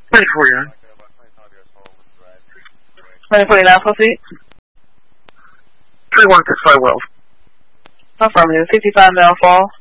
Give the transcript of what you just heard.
2049. 2049, full seat. 3165 Wells. Affirmative. 55 male fall.